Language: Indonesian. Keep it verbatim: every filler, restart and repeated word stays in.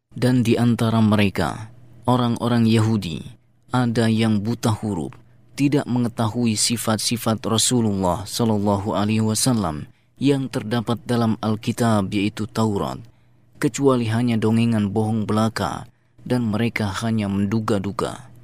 Dan di antara mereka, orang-orang Yahudi, ada yang buta huruf, tidak mengetahui sifat-sifat Rasulullah Shallallahu Alaihi Wasallam yang terdapat dalam Alkitab, yaitu Taurat, kecuali hanya dongengan bohong belaka, dan mereka hanya menduga-duga.